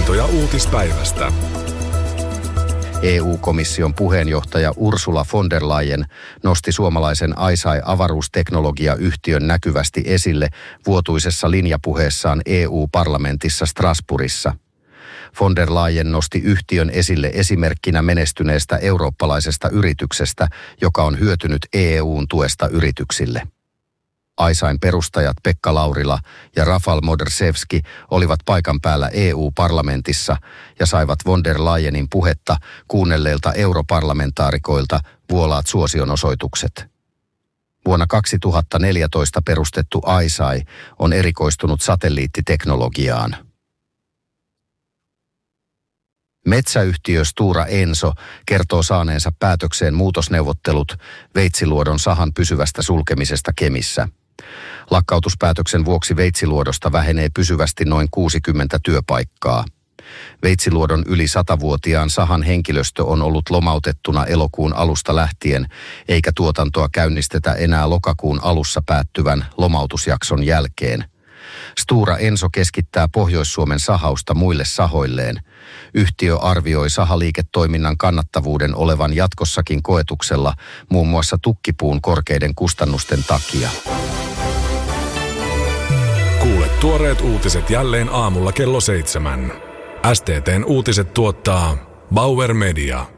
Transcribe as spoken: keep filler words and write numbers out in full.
Havaintoja uutispäivästä. E U-komission puheenjohtaja Ursula von der Leyen nosti suomalaisen I C E avaruusteknologiayhtiön näkyvästi esille vuotuisessa linjapuheessaan E U-parlamentissa Strasbourgissa. Von der Leyen nosti yhtiön esille esimerkkinä menestyneestä eurooppalaisesta yrityksestä, joka on hyötynyt E U:n tuesta yrityksille. I C E:n perustajat Pekka Laurila ja Rafal Modersevski olivat paikan päällä E U-parlamentissa ja saivat von der Leyenin puhetta kuunnelleilta europarlamentaarikoilta vuolaat suosionosoitukset. Vuonna kaksituhattaneljätoista perustettu I C E on erikoistunut satelliittiteknologiaan. Metsäyhtiö Stora Enso kertoo saaneensa päätökseen muutosneuvottelut Veitsiluodon sahan pysyvästä sulkemisesta Kemissä. Lakkautuspäätöksen vuoksi Veitsiluodosta vähenee pysyvästi noin kuusikymmentä työpaikkaa. Veitsiluodon yli satavuotiaan sahan henkilöstö on ollut lomautettuna elokuun alusta lähtien, eikä tuotantoa käynnistetä enää lokakuun alussa päättyvän lomautusjakson jälkeen. Stora Enso keskittää Pohjois-Suomen sahausta muille sahoilleen. Yhtiö arvioi sahaliiketoiminnan kannattavuuden olevan jatkossakin koetuksella muun muassa tukkipuun korkeiden kustannusten takia. Kuule tuoreet uutiset jälleen aamulla kello seitsemän. S T T:n uutiset tuottaa Bauer Media.